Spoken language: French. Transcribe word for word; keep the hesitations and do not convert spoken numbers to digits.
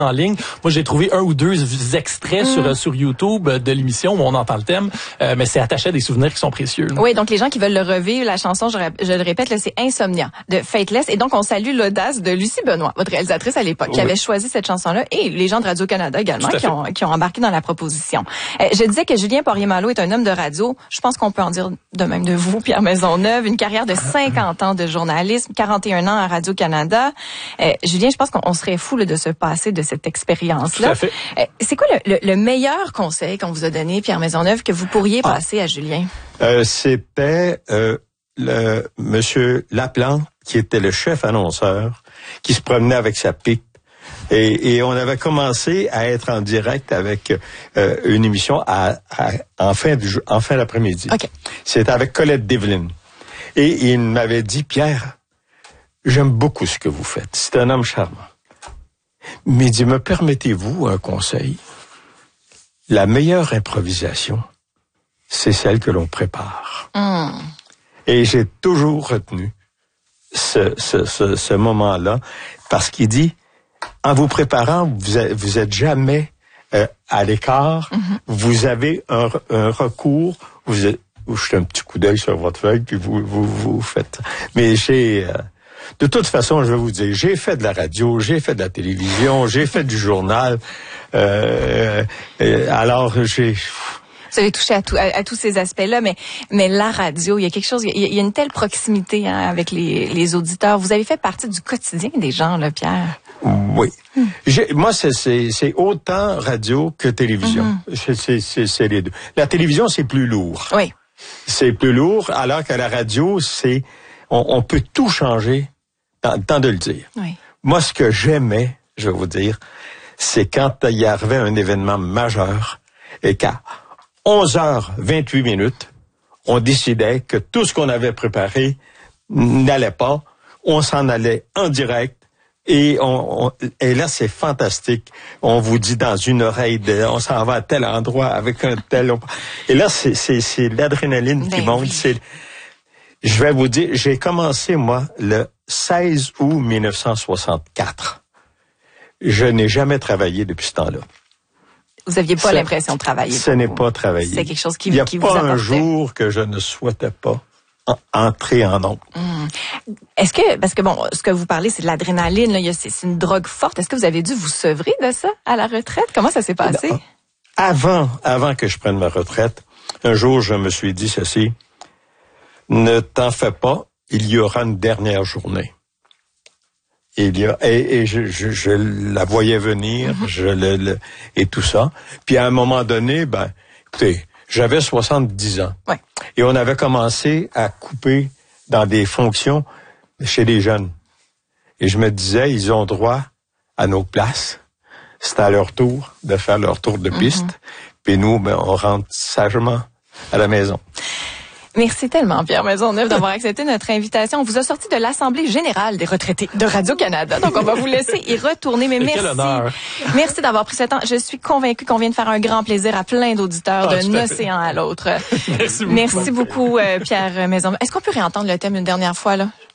en ligne. Moi, j'ai trouvé un ou deux extraits mm. sur sur YouTube de l'émission où on entend le thème, euh, mais c'est attaché à des souvenirs qui sont précieux. Là. Oui, donc les gens qui veulent le revivre, la chanson, je, je le répète, là, c'est Insomnia de Faithless. Et donc, on salue l'audace de Lucie Benoît, votre réalisatrice à l'époque, oui. qui avait choisi cette chanson-là, et les gens de Radio-Canada également, qui ont, qui ont embarqué dans la proposition. Euh, je disais que Julien Poirier-Malo est un homme de radio. Je pense qu'on peut en dire de même de vous, Pierre Maisonneuve. Une carrière de cinquante ans de journalisme, quarante et un ans à Radio-Canada. Euh, Julien, je pense qu'on serait fou là, de se passer de cette expérience. Tout à fait. Euh, c'est quoi le, le, le meilleur conseil qu'on vous a donné, Pierre Maisonneuve, que vous pourriez ah. passer à Julien? Euh, c'était euh, le Monsieur Laplante, qui était le chef annonceur, qui se promenait avec sa pipe. Et, et on avait commencé à être en direct avec euh, une émission à, à, en fin du en fin d'après-midi. Okay. C'était avec Colette Devlin. Et il m'avait dit, Pierre, j'aime beaucoup ce que vous faites. C'est un homme charmant. Mais il dit, me permettez-vous un conseil? La meilleure improvisation, c'est celle que l'on prépare. Mm. Et j'ai toujours retenu ce, ce, ce, ce moment-là, parce qu'il dit, en vous préparant, vous êtes, vous êtes jamais euh, à l'écart, mm-hmm. vous avez un, un recours, vous êtes, vous jetez un petit coup d'œil sur votre feuille, puis vous, vous, vous faites. Mais j'ai... Euh, De toute façon, je vais vous dire, j'ai fait de la radio, j'ai fait de la télévision, j'ai fait du journal. Euh, euh, alors, j'ai... Vous avez touché à, tout, à, à tous ces aspects-là, mais mais la radio, il y a quelque chose, il y a, il y a une telle proximité hein, avec les, les auditeurs. Vous avez fait partie du quotidien des gens, là, Pierre. Oui. Hmm. J'ai, moi, c'est, c'est, c'est autant radio que télévision. Mm-hmm. C'est, c'est, c'est les deux. La télévision, c'est plus lourd. Oui. C'est plus lourd, alors qu'à la radio, c'est on, on peut tout changer. Tant de le dire. Oui. Moi, ce que j'aimais, je vais vous dire, c'est quand il y arrivait un événement majeur et qu'à onze heures vingt-huit minutes, on décidait que tout ce qu'on avait préparé n'allait pas. On s'en allait en direct et on, on et là, c'est fantastique. On vous dit dans une oreille, de, on s'en va à tel endroit avec un tel... Et là, c'est, c'est, c'est l'adrénaline ben qui monte. Oui. C'est, je vais vous dire, j'ai commencé, moi, le seize août mille neuf cent soixante-quatre. Je n'ai jamais travaillé depuis ce temps-là. Vous aviez pas ça, l'impression de travailler. Ce n'est pas travailler. C'est quelque chose qui, qui vous apportait. Il n'y a pas un jour que je ne souhaitais pas en, entrer en ondes. Hum. Est-ce que, parce que bon, ce que vous parlez, c'est de l'adrénaline, là, il y a, c'est, c'est une drogue forte. Est-ce que vous avez dû vous sevrer de ça à la retraite? Comment ça s'est passé? Avant, avant que je prenne ma retraite, un jour, je me suis dit ceci. Ne t'en fais pas. Il y aura une dernière journée. Et, il y a, et, et je, je, je la voyais venir, mm-hmm. je le, le et tout ça. Puis à un moment donné, ben, écoutez, j'avais soixante-dix ans. Ouais. Et on avait commencé à couper dans des fonctions chez les jeunes. Et je me disais, ils ont droit à nos places. C'est à leur tour de faire leur tour de piste. Mm-hmm. Puis nous, ben, on rentre sagement à la maison. Merci tellement, Pierre Maisonneuve, d'avoir accepté notre invitation. On vous a sorti de l'Assemblée générale des retraités de Radio-Canada. Donc, on va vous laisser y retourner. Mais merci. Merci d'avoir pris ce temps. Je suis convaincue qu'on vient de faire un grand plaisir à plein d'auditeurs ah, d'un océan à l'autre. Merci beaucoup. Merci beaucoup, euh, Pierre Maisonneuve. Est-ce qu'on peut réentendre le thème une dernière fois, là?